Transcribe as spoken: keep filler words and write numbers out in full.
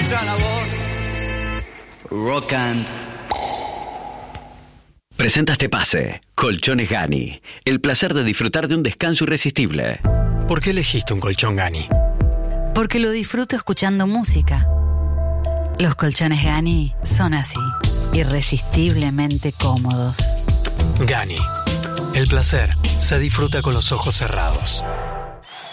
escucha la voz. Rock and. Presenta este pase. Colchones Gani. El placer de disfrutar de un descanso irresistible. ¿Por qué elegiste un colchón Gani? Porque lo disfruto escuchando música. Los colchones Gani son así, irresistiblemente cómodos. Gani. El placer se disfruta con los ojos cerrados.